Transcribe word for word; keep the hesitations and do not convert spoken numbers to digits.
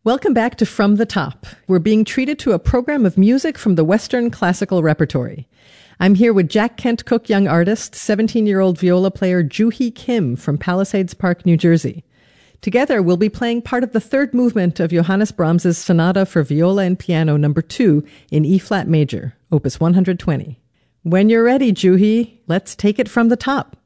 Welcome back to From the Top. We're being treated to a program of music from the Western classical repertory. I'm here with Jack Kent Cooke young artist, seventeen-year-old viola player Joo-Hee Kim from Palisades Park, New Jersey. Together, we'll be playing part of the third movement of Johannes Brahms's Sonata for Viola and Piano number two in E-flat major, opus one hundred twenty. When you're ready, Joo-Hee, let's take it from the top.